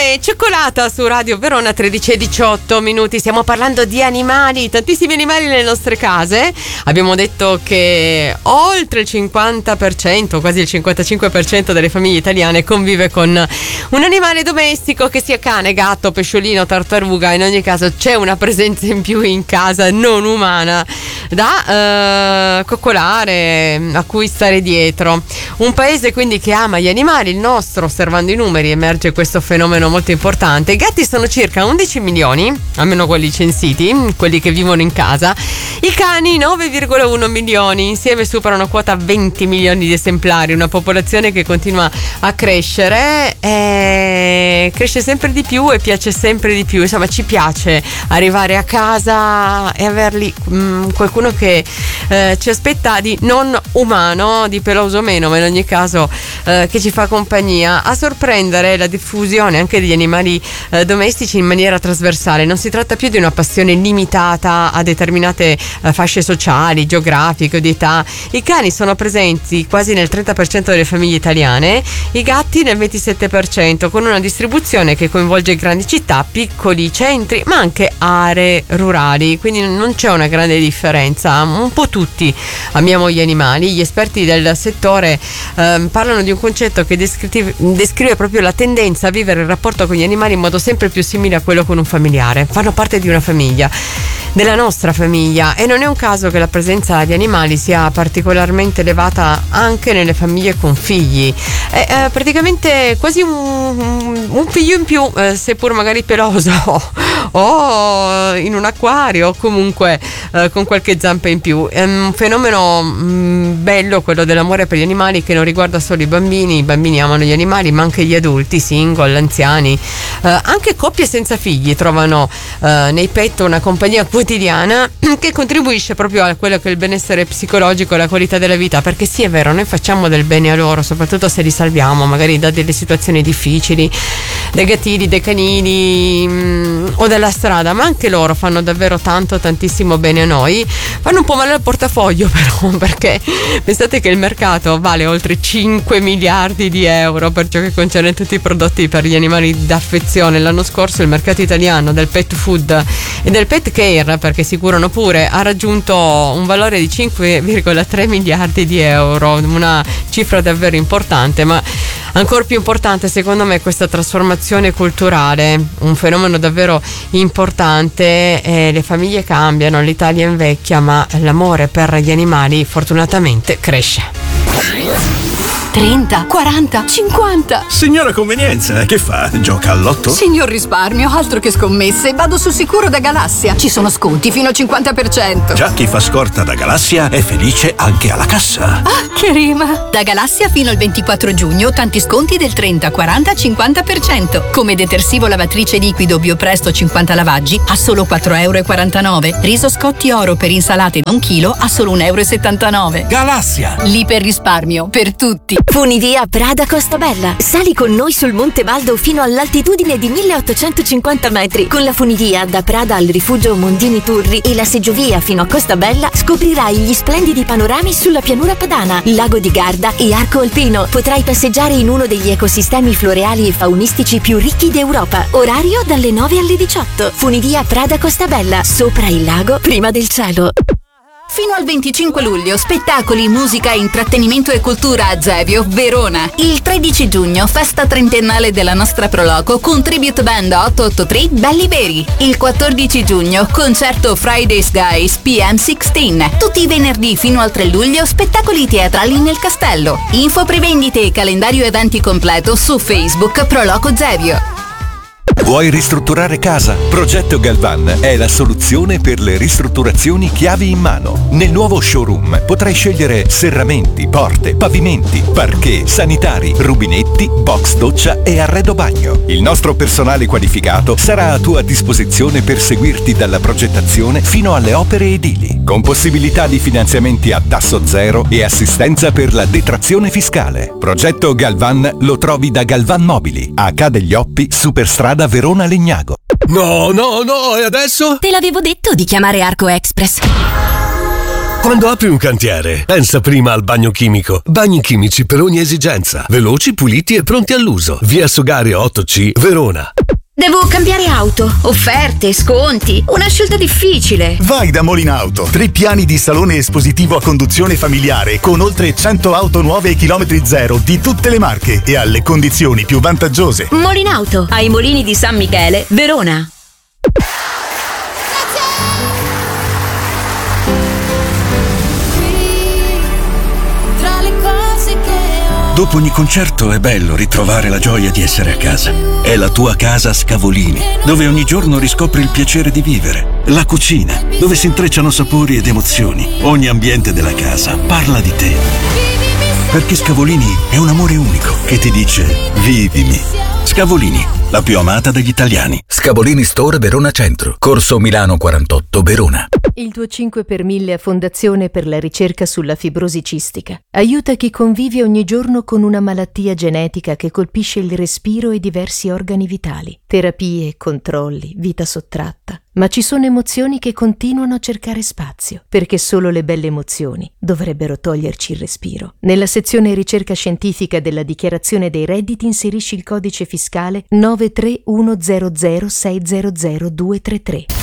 Cioccolata su Radio Verona, 13:18. Stiamo parlando di animali, tantissimi animali nelle nostre case. Abbiamo detto che oltre il 50%, quasi il 55% delle famiglie italiane convive con un animale domestico, che sia cane, gatto, pesciolino, tartaruga. In ogni caso c'è una presenza in più in casa non umana da coccolare, a cui stare dietro. Un paese quindi che ama gli animali, il nostro. Osservando i numeri emerge questo fenomeno molto importante. I gatti sono circa 11 milioni, almeno quelli censiti, quelli che vivono in casa. I cani 9,1 milioni, insieme superano quota 20 milioni di esemplari, una popolazione che continua a crescere, cresce sempre di più e piace sempre di più. Insomma, ci piace arrivare a casa e averli qualcuno che ci aspetta di non umano, di peloso meno, ma in ogni caso che ci fa compagnia. A sorprendere la diffusione anche degli animali domestici in maniera trasversale. Non si tratta più di una passione limitata a determinate fasce sociali, geografiche o di età. I cani sono presenti quasi nel 30% delle famiglie italiane, i gatti nel 27%, con una distribuzione che coinvolge grandi città, piccoli centri, ma anche aree rurali. Quindi non c'è una grande differenza, un po' tutti amiamo gli animali. Gli esperti del settore parlano di un concetto che descrive proprio la tendenza a vivere il rapporto con gli animali in modo sempre più simile a quello con un familiare. Fanno parte di una famiglia, della nostra famiglia, e non è un caso che la presenza di animali sia particolarmente elevata anche nelle famiglie con figli. È praticamente quasi un figlio in più, seppur magari peloso o in un acquario, o comunque con qualche zampa in più. È un fenomeno bello quello dell'amore per gli animali, che non riguarda solo i bambini. I bambini amano gli animali, ma anche gli adulti, single, anziani, anche coppie senza figli trovano nei pet una compagnia quotidiana che contribuisce proprio a quello che è il benessere psicologico e la qualità della vita. Perché sì, è vero, noi facciamo del bene a loro, soprattutto se li salviamo magari da delle situazioni difficili, dai gattini, dai canini o dalla strada, ma anche loro fanno davvero tantissimo bene a noi. Fanno un po' male al portafoglio però, perché pensate che il mercato vale oltre 5 miliardi di euro per ciò che concerne tutti i prodotti per gli animali d'affezione. L'anno scorso il mercato italiano del pet food e del pet care, perché si curano pure, ha raggiunto un valore di 5,3 miliardi di euro, una cifra davvero importante. Ma ancora più importante secondo me è questa trasformazione culturale, un fenomeno davvero importante. Le famiglie cambiano, l'Italia invecchia, ma l'amore per gli animali fortunatamente cresce. 30, 40, 50. Signora convenienza, che fa? Gioca al lotto? Signor risparmio, altro che scommesse. Vado sul sicuro da Galassia. Ci sono sconti fino al 50%. Già chi fa scorta da Galassia è felice anche alla cassa. Ah, che rima! Da Galassia fino al 24 giugno, tanti sconti del 30, 40, 50%. Come detersivo lavatrice liquido Biopresto 50 lavaggi a solo 4,49 €. Riso Scotti Oro per insalate da 1 chilo a solo 1,79 €. Galassia! L'iperrisparmio per tutti. Funivia Prada Costa Bella. Sali con noi sul Monte Baldo fino all'altitudine di 1850 metri. Con la funivia da Prada al rifugio Mondini Turri e la seggiovia fino a Costa Bella scoprirai gli splendidi panorami sulla pianura padana, lago di Garda e Arco Alpino. Potrai passeggiare in uno degli ecosistemi floreali e faunistici più ricchi d'Europa. Orario dalle 9 alle 18. Funivia Prada Costa Bella. Sopra il lago, prima del cielo. Fino al 25 luglio, spettacoli, musica, intrattenimento e cultura a Zevio, Verona. Il 13 giugno, festa trentennale della nostra Proloco con tribute band 883 Belli Veri. Il 14 giugno, concerto Fridays Guys PM16. Tutti i venerdì fino al 3 luglio, spettacoli teatrali nel castello. Info prevendite e calendario eventi completo su Facebook Proloco Zevio. Vuoi ristrutturare casa? Progetto Galvan è la soluzione per le ristrutturazioni chiavi in mano. Nel nuovo showroom potrai scegliere serramenti, porte, pavimenti, parquet, sanitari, rubinetti, box doccia e arredo bagno. Il nostro personale qualificato sarà a tua disposizione per seguirti dalla progettazione fino alle opere edili, con possibilità di finanziamenti a tasso zero e assistenza per la detrazione fiscale. Progetto Galvan lo trovi da Galvan Mobili, a Ca' degli Oppi, Superstrada Verona Legnago. No, e adesso? Te l'avevo detto di chiamare Arco Express. Quando apri un cantiere, pensa prima al bagno chimico. Bagni chimici per ogni esigenza. Veloci, puliti e pronti all'uso. Via Sogario 8C, Verona. Devo cambiare auto, offerte, sconti, una scelta difficile. Vai da Molinauto, 3 piani di salone espositivo a conduzione familiare con oltre 100 auto nuove e chilometri zero di tutte le marche e alle condizioni più vantaggiose. Molinauto, ai Molini di San Michele, Verona. Dopo ogni concerto è bello ritrovare la gioia di essere a casa. È la tua casa Scavolini, dove ogni giorno riscopri il piacere di vivere. La cucina, dove si intrecciano sapori ed emozioni. Ogni ambiente della casa parla di te. Perché Scavolini è un amore unico che ti dice vivimi. Scavolini, la più amata degli italiani. Scavolini Store Verona Centro, Corso Milano 48, Verona. Il tuo 5 per 1000 a Fondazione per la ricerca sulla fibrosi cistica aiuta chi convive ogni giorno con una malattia genetica che colpisce il respiro e diversi organi vitali. Terapie, controlli, vita sottratta. Ma ci sono emozioni che continuano a cercare spazio, perché solo le belle emozioni dovrebbero toglierci il respiro. Nella sezione ricerca scientifica della dichiarazione dei redditi inserisci il codice fiscale 93100600233.